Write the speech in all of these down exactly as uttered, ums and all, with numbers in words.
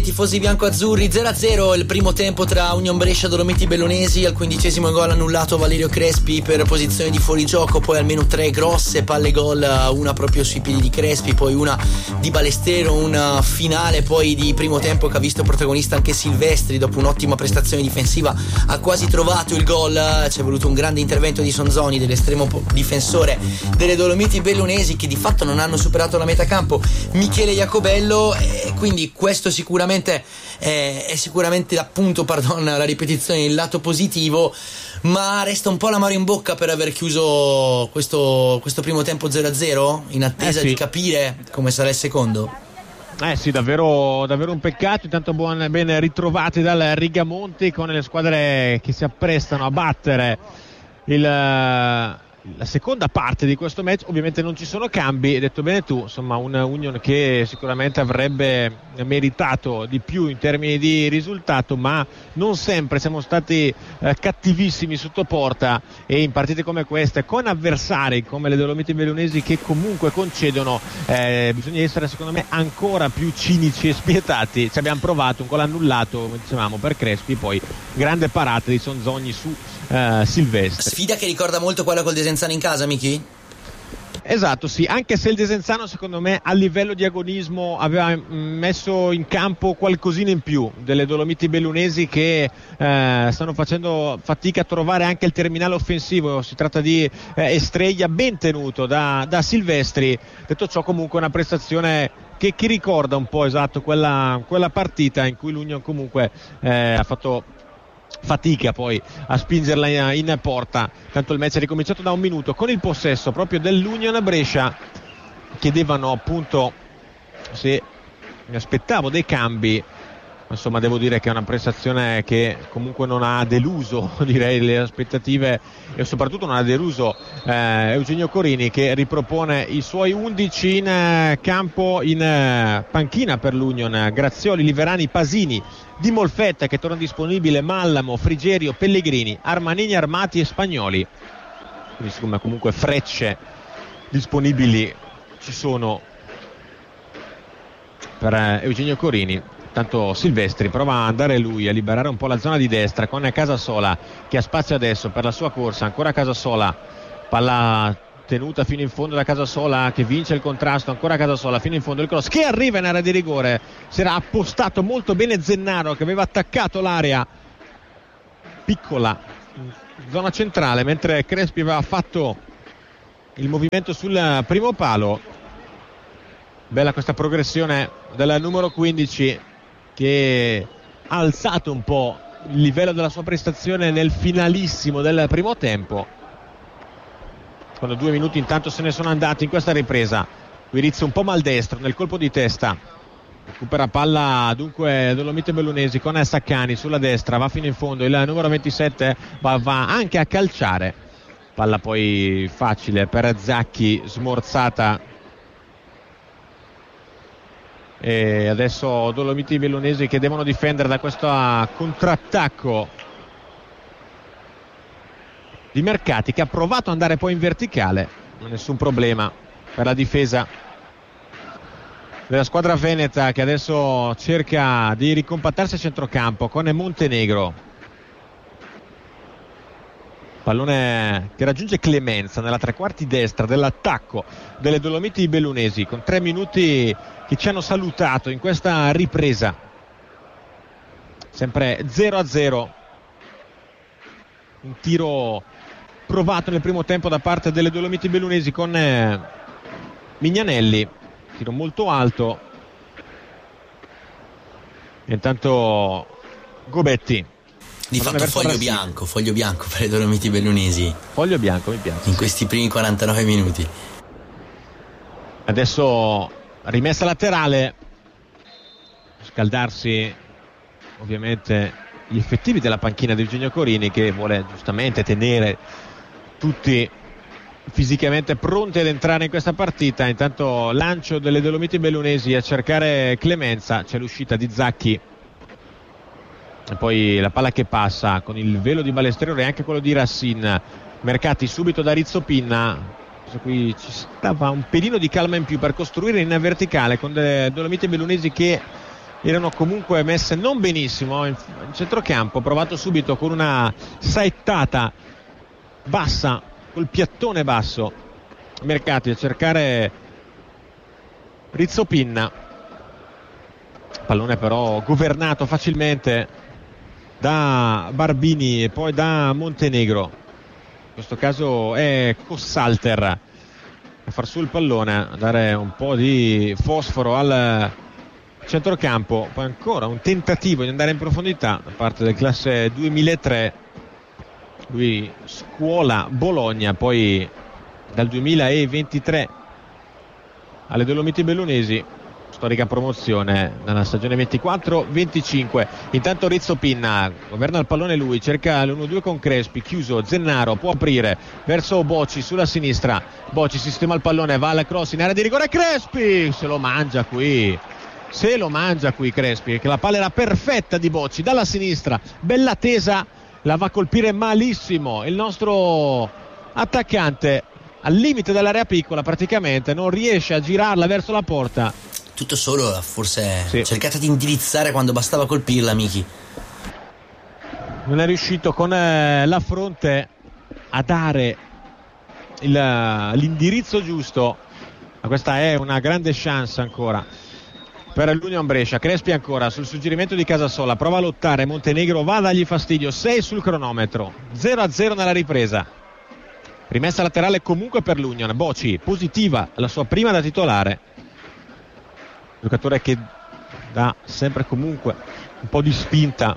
Tifosi bianco-azzurri, zero a zero il primo tempo tra Union Brescia e Dolomiti Bellunesi. Al quindicesimo gol annullato Valerio Crespi per posizione di fuorigioco, poi almeno tre grosse palle gol, una proprio sui piedi di Crespi, poi una di Balestrero, una finale poi di primo tempo che ha visto protagonista anche Silvestri. Dopo un'ottima prestazione difensiva ha quasi trovato il gol, c'è voluto un grande intervento di Sonzoni, dell'estremo difensore delle Dolomiti Bellunesi, che di fatto non hanno superato la metà campo, Michele Iacobello, e quindi questo sicuramente È, è sicuramente appunto, pardon, la ripetizione, il lato positivo, ma resta un po' l'amaro in bocca per aver chiuso questo, questo primo tempo zero a zero in attesa eh sì. di capire come sarà il secondo. Eh sì, davvero, davvero un peccato. Intanto buon, ben ritrovati dal Rigamonti, con le squadre che si apprestano a battere il la seconda parte di questo match. Ovviamente non ci sono cambi, hai detto bene tu, insomma un Union che sicuramente avrebbe meritato di più in termini di risultato, ma non sempre siamo stati eh, cattivissimi sotto porta, e in partite come queste, con avversari come le Dolomiti Bellunesi che comunque concedono, eh, bisogna essere secondo me ancora più cinici e spietati. Ci abbiamo provato un gol annullato, come dicevamo, per Crespi, poi grande parata di Sonzogni su eh, Silvestri. Sfida che ricorda molto quella col Desenzano in casa, Miki? Esatto, sì, anche se il Desenzano secondo me a livello di agonismo aveva messo in campo qualcosina in più delle Dolomiti Bellunesi, che eh, stanno facendo fatica a trovare anche il terminale offensivo. Si tratta di eh, Estrella, ben tenuto da, da Silvestri. Detto ciò, comunque una prestazione che, che ricorda un po', esatto, quella, quella partita in cui l'Union comunque eh, ha fatto fatica poi a spingerla in porta. Tanto il match è ricominciato da un minuto con il possesso proprio dell'Union Brescia. Chiedevano appunto se mi aspettavo dei cambi, insomma devo dire che è una prestazione che comunque non ha deluso, direi, le aspettative, e soprattutto non ha deluso eh, Eugenio Corini, che ripropone i suoi undici in eh, campo. In eh, panchina per l'Union Grazioli, Liverani, Pasini, Di Molfetta che torna disponibile, Mallamo, Frigerio, Pellegrini, Armanini, Armati e Spagnoli. Quindi insomma comunque frecce disponibili ci sono per eh, Eugenio Corini. Tanto Silvestri prova a andare lui a liberare un po' la zona di destra con Casasola, che ha spazio adesso per la sua corsa. Ancora Casasola, palla tenuta fino in fondo da Casasola, che vince il contrasto. Ancora Casasola fino in fondo, il cross che arriva in area di rigore. Si era appostato molto bene Zennaro, che aveva attaccato l'area piccola, zona centrale, mentre Crespi aveva fatto il movimento sul primo palo. Bella questa progressione del numero quindici, che ha alzato un po' il livello della sua prestazione nel finalissimo del primo tempo, quando due minuti intanto se ne sono andati in questa ripresa. Quirizio un po' maldestro nel colpo di testa, recupera palla dunque Dolomiti Bellunesi con Saccani sulla destra, va fino in fondo, il numero ventisette va, va anche a calciare, palla poi facile per Zacchi, smorzata. E adesso Dolomiti Bellunesi che devono difendere da questo contrattacco di Mercati, che ha provato ad andare poi in verticale, ma nessun problema per la difesa della squadra veneta, che adesso cerca di ricompattarsi a centrocampo con Montenegro. Pallone che raggiunge Clemenza nella tre quarti destra dell'attacco delle Dolomiti Bellunesi, con tre minuti che ci hanno salutato in questa ripresa. Sempre zero a zero, un tiro provato nel primo tempo da parte delle Dolomiti Bellunesi con eh, Mignanelli, tiro molto alto, e intanto Gobetti. Di fatto foglio bianco, foglio bianco per le Dolomiti Bellunesi. Foglio bianco, mi piace. In questi primi quarantanove minuti. Adesso rimessa laterale, scaldarsi ovviamente gli effettivi della panchina di Eugenio Corini, che vuole giustamente tenere tutti fisicamente pronti ad entrare in questa partita. Intanto lancio delle Dolomiti Bellunesi a cercare Clemenza, c'è l'uscita di Zacchi e poi la palla che passa con il velo di Balestrero e anche quello di Rassin. Mercati subito da Rizzopinna, qui ci stava un pelino di calma in più per costruire in verticale con delle Dolomiti Bellunesi che erano comunque messe non benissimo in centrocampo. Provato subito con una saettata bassa, col piattone basso, Mercati a cercare Rizzopinna, pallone però governato facilmente da Barbini e poi da Montenegro. In questo caso è Kossalter a far su il pallone, a dare un po' di fosforo al centrocampo. Poi ancora un tentativo di andare in profondità da parte del classe duemilatré, lui scuola Bologna, poi dal duemilaventitré alle Dolomiti Bellunesi, storica promozione nella stagione ventiquattro venticinque. Intanto Rizzopinna governa il pallone, lui cerca l'uno due con Crespi, chiuso Zennaro, può aprire verso Bocci sulla sinistra, Bocci sistema il pallone, va alla cross in area di rigore, Crespi se lo mangia qui se lo mangia qui Crespi, che la palla era perfetta di Bocci dalla sinistra, bella tesa, la va a colpire malissimo il nostro attaccante al limite dell'area piccola, praticamente non riesce a girarla verso la porta. Tutto solo, forse sì. cercata di indirizzare quando bastava colpirla, Miki. Non è riuscito con eh, la fronte a dare il, l'indirizzo giusto, ma questa è una grande chance ancora per l'Union Brescia. Crespi ancora sul suggerimento di Casasola, prova a lottare, Montenegro va a dargli fastidio, sei sul cronometro, zero a zero nella ripresa. Rimessa laterale comunque per l'Union. Bocci, positiva la sua prima da titolare, giocatore che dà sempre comunque un po' di spinta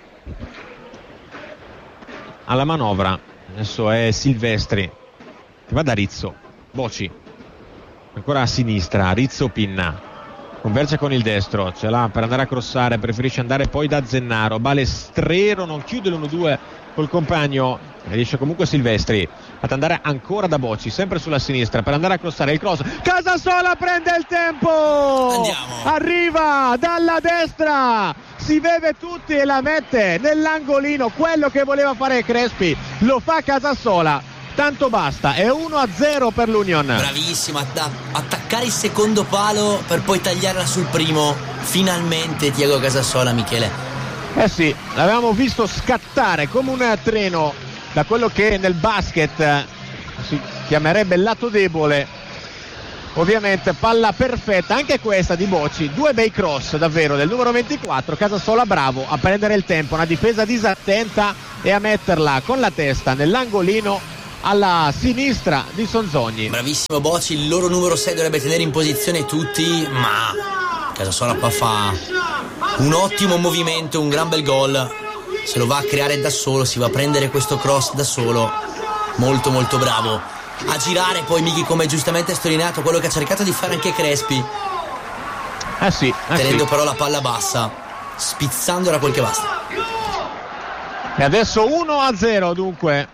alla manovra. Adesso è Silvestri che va da Rizzo, Bocci ancora a sinistra, Rizzopinna converge con il destro, ce l'ha per andare a crossare, preferisce andare poi da Zennaro, Balestrero non chiude l'uno due col compagno, riesce comunque Silvestri ad andare ancora da Bocci, sempre sulla sinistra per andare a crossare il cross, Casasola prende il tempo, andiamo, arriva dalla destra, si vede tutti e la mette nell'angolino, quello che voleva fare Crespi lo fa Casasola, tanto basta, è uno a zero per l'Union. Bravissimo, att- attaccare il secondo palo per poi tagliarla sul primo, finalmente Thiago Casasola, Michele. Eh sì, l'avevamo visto scattare come un treno da quello che nel basket si chiamerebbe il lato debole. Ovviamente palla perfetta anche questa di Bocci, due bei cross davvero del numero ventiquattro, Casasola bravo a prendere il tempo, una difesa disattenta e a metterla con la testa nell'angolino alla sinistra di Sonzogni. Bravissimo Bocci, il loro numero sei dovrebbe tenere in posizione tutti, ma Casasola qua fa un ottimo movimento, un gran bel gol, se lo va a creare da solo, si va a prendere questo cross da solo, molto molto bravo a girare poi Miki, come giustamente ha sottolineato, quello che ha cercato di fare anche Crespi, eh sì, eh tenendo sì. però la palla bassa, spizzandola quel che basta. E adesso uno a zero dunque,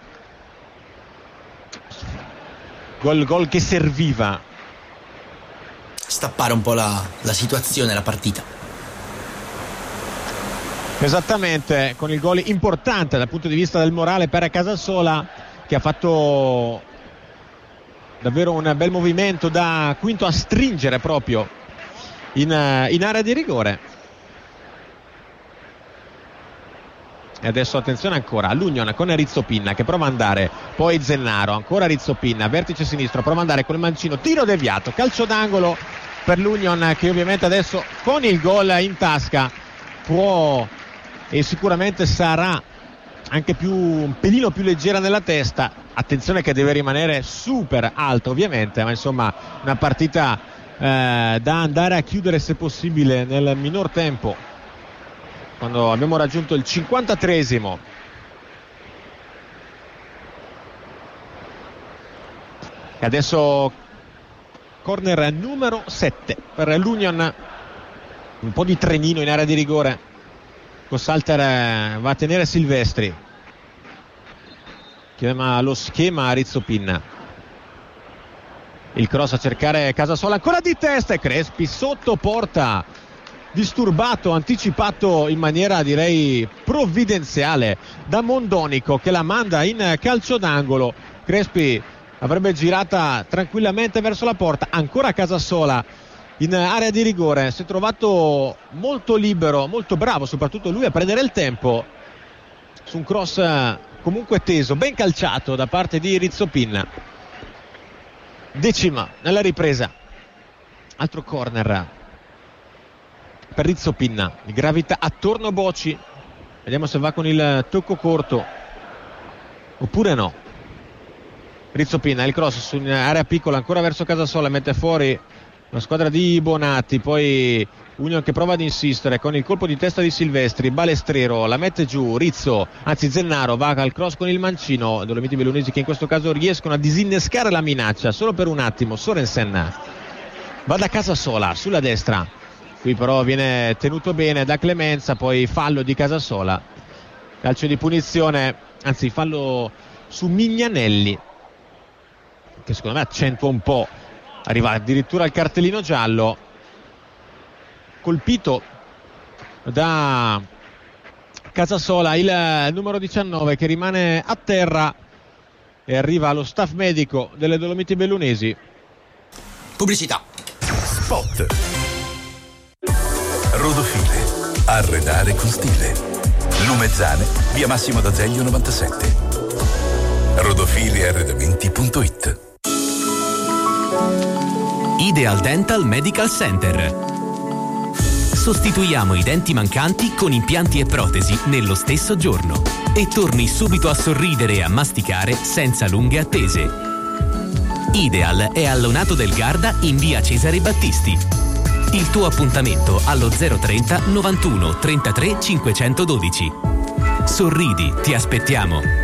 gol, gol che serviva stappare un po' la, la situazione, la partita. Esattamente, con il gol importante dal punto di vista del morale per Casasola, che ha fatto davvero un bel movimento da quinto a stringere proprio in, in area di rigore. E adesso attenzione ancora all'Union con Rizzopinna che prova ad andare, poi Zennaro, ancora Rizzopinna, vertice sinistro, prova ad andare con il mancino, tiro deviato, calcio d'angolo per l'Union, che ovviamente adesso con il gol in tasca può e sicuramente sarà anche più un pelino più leggera nella testa. Attenzione che deve rimanere super alto ovviamente, ma insomma una partita eh, da andare a chiudere se possibile nel minor tempo, quando abbiamo raggiunto il cinquantatreesimo. E adesso corner numero sette per l'Union, un po' di trenino in area di rigore. Kossalter va a tenere Silvestri, chiama lo schema a Rizzopinna, il cross a cercare Casasola, ancora di testa e Crespi sotto porta, disturbato, anticipato in maniera direi provvidenziale da Mondonico, che la manda in calcio d'angolo. Crespi avrebbe girata tranquillamente verso la porta, ancora Casasola in area di rigore. Si è trovato molto libero, molto bravo soprattutto lui a prendere il tempo su un cross comunque teso, ben calciato da parte di Rizzo Pinna. Decima nella ripresa, altro corner per Rizzo Pinna, di gravità attorno a Boci, vediamo se va con il tocco corto oppure no. Rizzo Pinna, il cross su un'area piccola ancora verso Casasola, mette fuori la squadra di Bonatti, poi Union che prova ad insistere con il colpo di testa di Silvestri, Balestrero la mette giù, Rizzo, anzi Zennaro va al cross con il mancino, Dolomiti Bellunesi che in questo caso riescono a disinnescare la minaccia solo per un attimo. Sorensen va da Casasola sulla destra, qui però viene tenuto bene da Clemenza, poi fallo di Casasola, calcio di punizione, anzi fallo su Mignanelli che secondo me accentua un po', arriva addirittura al cartellino giallo, colpito da Casasola il numero diciannove che rimane a terra e arriva allo staff medico delle Dolomiti Bellunesi. Pubblicità. Spot. Rodofile, arredare con stile. Lumezzane, via Massimo d'Azeglio novantasette. rodofile arredamenti punto it. Ideal Dental Medical Center. Sostituiamo i denti mancanti con impianti e protesi nello stesso giorno e torni subito a sorridere e a masticare senza lunghe attese. Ideal è a Lonato del Garda in via Cesare Battisti. Il tuo appuntamento allo zero trenta novantuno trentatré cinquecentododici. Sorridi, ti aspettiamo.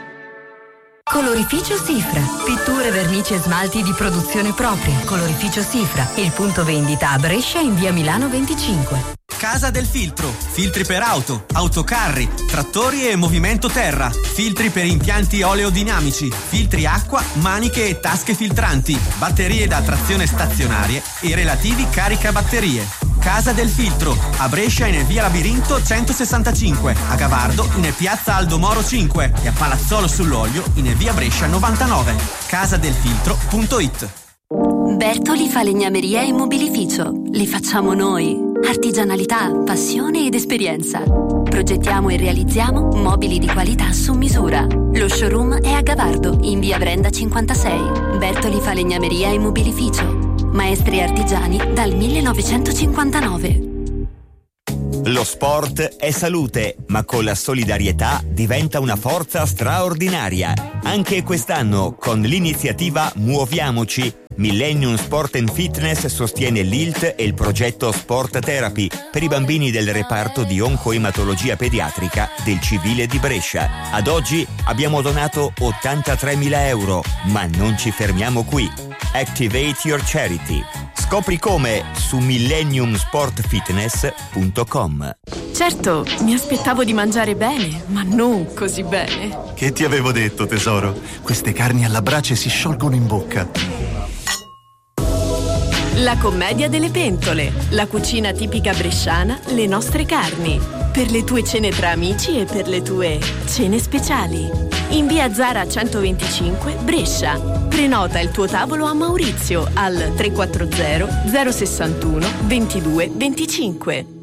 Colorificio Sifra, pitture, vernici e smalti di produzione propria. Colorificio Sifra, il punto vendita a Brescia in via Milano venticinque. Casa del Filtro, filtri per auto, autocarri, trattori e movimento terra, filtri per impianti oleodinamici, filtri acqua, maniche e tasche filtranti, batterie da trazione stazionarie e relativi caricabatterie. Casa del Filtro, a Brescia in via Labirinto centosessantacinque, a Gavardo in piazza Aldo Moro cinque e a Palazzolo sull'Olio in via Brescia novantanove. casadelfiltro punto it. Bertoli Falegnameria e Mobilificio. Li facciamo noi. Artigianalità, passione ed esperienza. Progettiamo e realizziamo mobili di qualità su misura. Lo showroom è a Gavardo, in via Brenda cinquantasei. Bertoli Falegnameria e Mobilificio. Maestri artigiani dal millenovecentocinquantanove. Lo sport è salute, ma con la solidarietà diventa una forza straordinaria. Anche quest'anno, con l'iniziativa Muoviamoci, Millennium Sport and Fitness sostiene l'I L T e il progetto Sport Therapy per i bambini del reparto di oncoematologia pediatrica del Civile di Brescia. Ad oggi abbiamo donato ottantatremila euro, ma non ci fermiamo qui. Activate your charity. Scopri come su millennium sport fitness punto com. Certo, mi aspettavo di mangiare bene, ma non così bene. Che ti avevo detto, tesoro? Queste carni alla brace si sciolgono in bocca. La commedia delle pentole, la cucina tipica bresciana, le nostre carni. Per le tue cene tra amici e per le tue cene speciali. In via Zara centoventicinque, Brescia. Prenota il tuo tavolo a Maurizio al tre quattro zero zero sessantuno ventidue venticinque.